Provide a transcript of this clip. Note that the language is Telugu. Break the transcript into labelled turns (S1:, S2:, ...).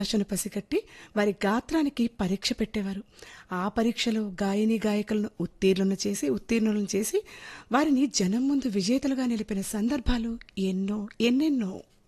S1: భాషను పసిగట్టి వారి గాత్రానికి పరీక్ష పెట్టేవారు. ఆ పరీక్షలో గాయని గాయకులను ఉత్తీర్ణులను చేసి వారిని జనం ముందు విజేతలుగా నిలిపిన సందర్భాలు ఎన్నెన్నో.